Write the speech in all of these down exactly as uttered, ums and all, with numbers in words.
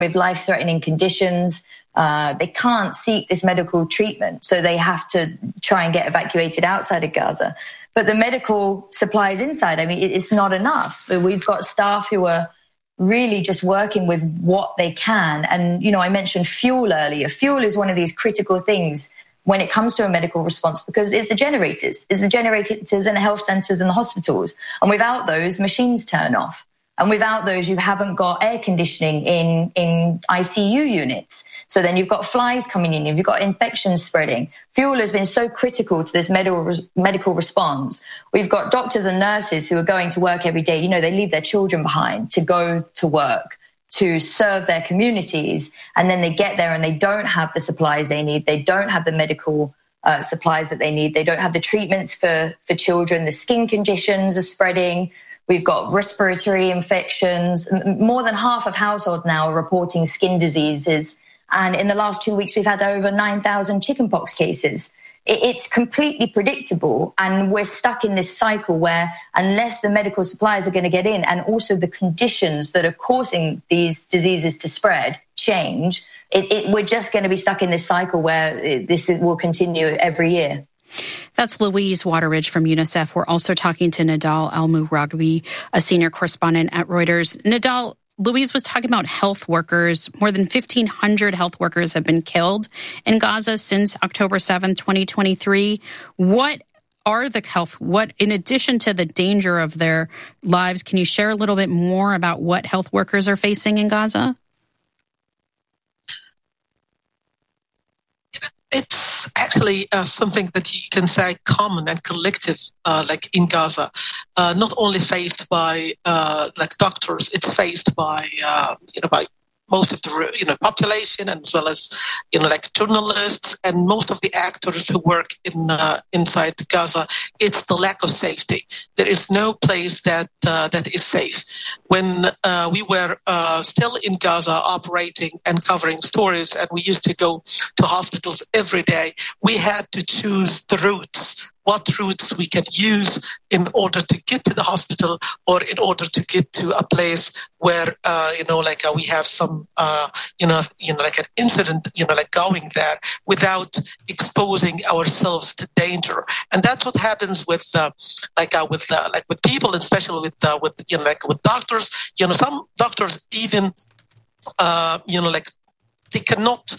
with life-threatening conditions. Uh, they can't seek this medical treatment, so they have to try and get evacuated outside of Gaza. But the medical supplies inside, I mean, it's not enough. We've got staff who are really just working with what they can. And, you know, I mentioned fuel earlier. Fuel is one of these critical things when it comes to a medical response, because it's the generators, it's the generators in the health centres and the hospitals. And without those, machines turn off. And without those, you haven't got air conditioning in, in I C U units. So then you've got flies coming in, you've got infections spreading. Fuel has been so critical to this medical medical response. We've got doctors and nurses who are going to work every day. You know, they leave their children behind to go to work, to serve their communities. And then they get there and they don't have the supplies they need. They don't have the medical uh, supplies that they need. They don't have the treatments for, for children. The skin conditions are spreading. We've got respiratory infections. More than half of households now are reporting skin diseases. And in the last two weeks, we've had over nine thousand chickenpox cases. It's completely predictable. And we're stuck in this cycle where unless the medical supplies are going to get in and also the conditions that are causing these diseases to spread change, it, it, we're just going to be stuck in this cycle where this will continue every year. That's Louise Wateridge from UNICEF. We're also talking to Nidal Al-Mughrabi, a senior correspondent at Reuters. Nidal, Louise was talking about health workers. More than fifteen hundred health workers have been killed in Gaza since October seventh, twenty twenty-three. What are the health, what, in addition to the danger of their lives, can you share a little bit more about what health workers are facing in Gaza? It's actually uh, something that you can say common and collective, uh, like in Gaza, uh, not only faced by uh, like doctors, it's faced by uh, you know by most of the you know population, and as well as you know like journalists and most of the actors who work in uh, inside Gaza. It's the lack of safety. There is no place that uh, that is safe. When uh, we were uh, still in Gaza operating and covering stories, and we used to go to hospitals every day, we had to choose the routes. What routes we can use in order to get to the hospital, or in order to get to a place where uh, you know, like uh, we have some, uh, you know, you know, like an incident, you know, like going there without exposing ourselves to danger. And that's what happens with, uh, like, uh, with, uh, like, with people, especially with, uh, with, you know, like with doctors. You know, some doctors even, uh, you know, like they cannot.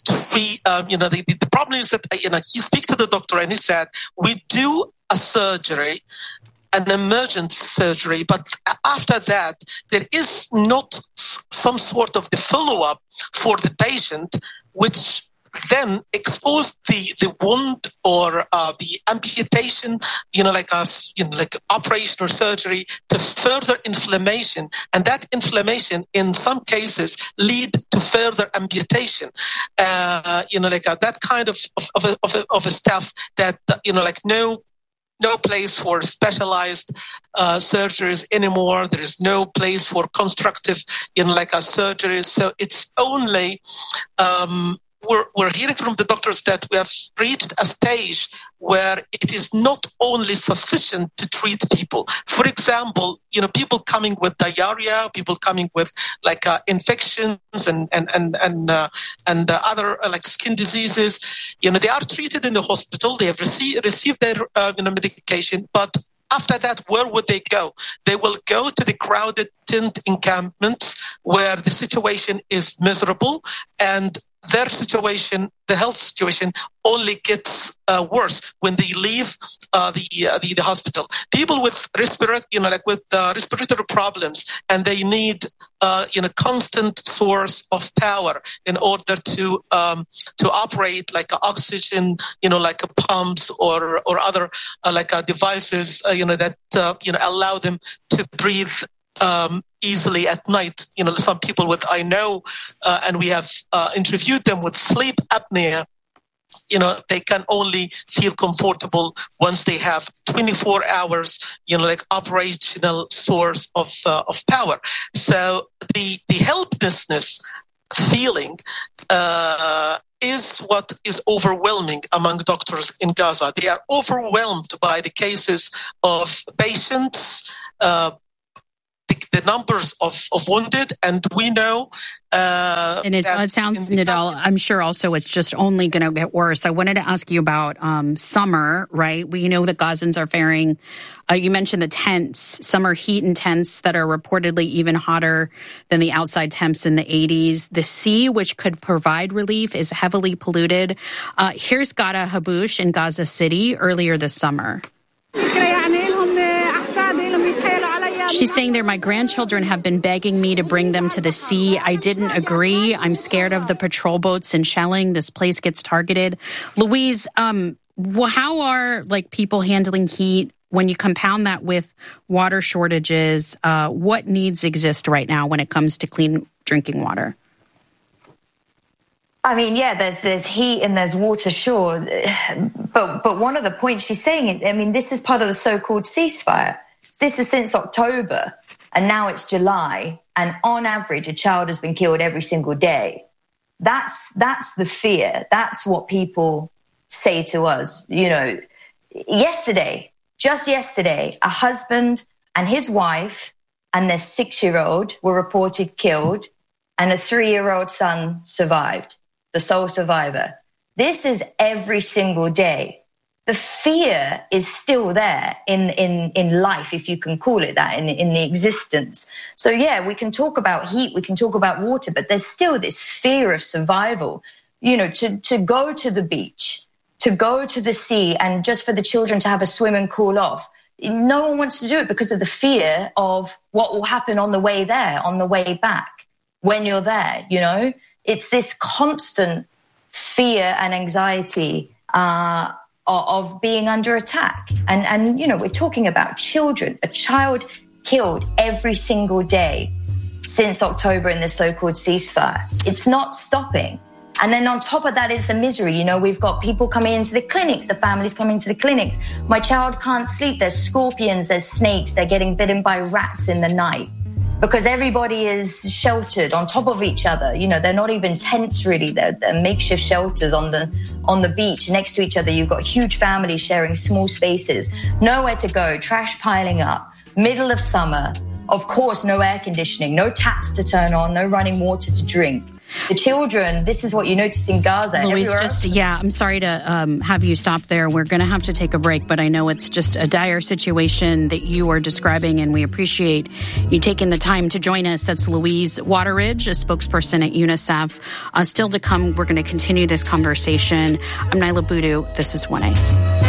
We, um, you know, the, the problem is that, you know, you speak to the doctor and he said, we do a surgery, an emergent surgery, but after that, there is not some sort of the follow-up for the patient, which then expose the, the wound or uh, the amputation, you know, like us, you know, like operation or surgery to further inflammation. And that inflammation, in some cases, lead to further amputation. Uh, you know, like uh, that kind of of of a, of a, of a stuff that uh, you know, like no. No place for specialized uh, surgeries anymore. There is no place for constructive, you know, like a surgeries. So it's only um, we're we're hearing from the doctors that we have reached a stage where it is not only sufficient to treat people. For example, you know, people coming with diarrhea, people coming with like uh, infections and and and and uh, and uh, other uh, like skin diseases. You know, they are treated in the hospital. They have received received their uh, you know medication, but after that, where would they go? They will go to the crowded tent encampments where the situation is miserable, and their situation, the health situation, only gets uh, worse when they leave uh, the, uh, the the hospital. People with respiratory, you know, like with uh, respiratory problems, and they need uh, you know constant source of power in order to um, to operate like uh, oxygen, you know, like uh, pumps or or other uh, like uh, devices, uh, you know, that uh, you know allow them to breathe Um, easily at night. You know, some people with, I know, uh, and we have uh, interviewed them with sleep apnea, you know, they can only feel comfortable once they have twenty-four hours, you know, like operational source of uh, of power. So the, the helplessness feeling uh, is what is overwhelming among doctors in Gaza. They are overwhelmed by the cases of patients, uh, the the numbers of, of wounded, and we know. Uh, and it, it sounds, Nidal, I'm sure also it's just only going to get worse. I wanted to ask you about um, summer, right? We know that Gazans are faring, uh, you mentioned the tents, summer heat and tents that are reportedly even hotter than the outside temps in the eighties. The sea, which could provide relief, is heavily polluted. Uh, here's Ghada Haboush in Gaza City earlier this summer. She's saying there, my grandchildren have been begging me to bring them to the sea. I didn't agree. I'm scared of the patrol boats and shelling. This place gets targeted. Louise, um, how are like people handling heat when you compound that with water shortages? Uh, what needs exist right now when it comes to clean drinking water? I mean, yeah, there's there's heat and there's water, sure. But but one of the points she's saying, I mean, this is part of the so-called ceasefire. This is since October, and now it's July, and on average, a child has been killed every single day. That's that's the fear. That's what people say to us. You know, yesterday, just yesterday, a husband and his wife and their six-year-old were reported killed, and a three-year-old son survived, the sole survivor. This is every single day. The fear is still there in, in, in life, if you can call it that, in, in the existence. So, yeah, we can talk about heat, we can talk about water, but there's still this fear of survival. You know, to, to go to the beach, to go to the sea, and just for the children to have a swim and cool off. No one wants to do it because of the fear of what will happen on the way there, on the way back, when you're there, you know? It's this constant fear and anxiety uh of being under attack. And, and, you know, we're talking about children, a child killed every single day since October in the so-called ceasefire. It's not stopping. And then on top of that is the misery. You know, we've got people coming into the clinics, the families coming to the clinics. My child can't sleep. There's scorpions, there's snakes. They're getting bitten by rats in the night because everybody is sheltered on top of each other. You know, they're not even tents really. They're, they're makeshift shelters on the on the beach next to each other. You've got huge families sharing small spaces, nowhere to go, trash piling up, middle of summer. Of course, no air conditioning, no taps to turn on, no running water to drink. The children, this is what you notice in Gaza. Louise, just, yeah, I'm sorry to um, have you stop there. We're going to have to take a break, but I know it's just a dire situation that you are describing, and we appreciate you taking the time to join us. That's Louise Wateridge, a spokesperson at UNICEF. Uh, still to come, we're going to continue this conversation. I'm Nyla Boodoo. This is one A.